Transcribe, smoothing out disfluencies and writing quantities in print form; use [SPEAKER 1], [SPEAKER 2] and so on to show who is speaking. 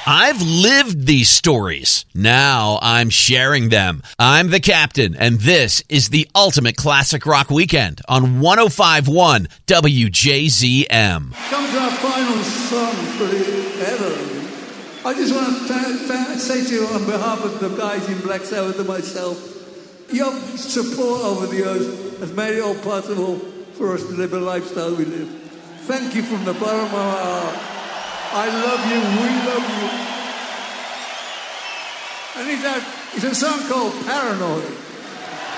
[SPEAKER 1] I've lived these stories. Now I'm sharing them. I'm the captain, and this is the ultimate classic rock weekend on 105.1 WJZM.
[SPEAKER 2] Come to our final song for ever. I just want to say to you on behalf of the guys in Black Sabbath and myself, your support over the years has made it all possible for us to live a lifestyle we live. Thank you from the bottom of our heart. I love you, we love you. And it's a song called Paranoid.